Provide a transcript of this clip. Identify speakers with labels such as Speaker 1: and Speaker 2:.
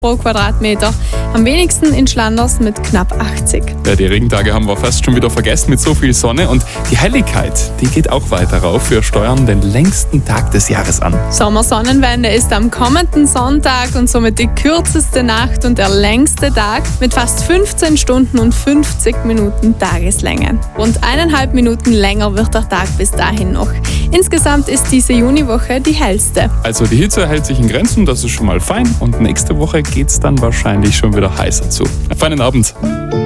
Speaker 1: pro Quadratmeter. Am wenigsten in Schlanders mit knapp 80.
Speaker 2: Ja, die Regentage haben wir fast schon wieder vergessen mit so viel Sonne. Und die Helligkeit, die geht auch weiter rauf. Wir steuern den längsten Tag des Jahres an.
Speaker 1: Sommersonnenwende ist am kommenden Sonntag und somit die kürzeste Nacht und der längste Tag mit fast 15 Stunden und 50 Minuten Tageslänge. Rund 1,5 Minuten länger wird der Tag bis dahin noch. Insgesamt ist diese Juniwoche die hellste.
Speaker 2: Also die Hitze hält sich in Grenzen, das ist schon mal fein. Und nächste Woche geht's dann wahrscheinlich schon wieder heißer zu. Feinen Abend.